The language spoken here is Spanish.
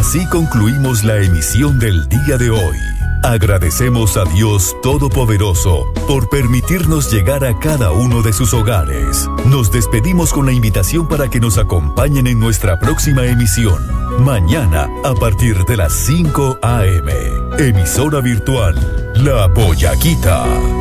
Así concluimos la emisión del día de hoy. Agradecemos a Dios Todopoderoso por permitirnos llegar a cada uno de sus hogares. Nos despedimos con la invitación para que nos acompañen en nuestra próxima emisión, mañana a partir de las 5 a.m. Emisora virtual La Boyaquita.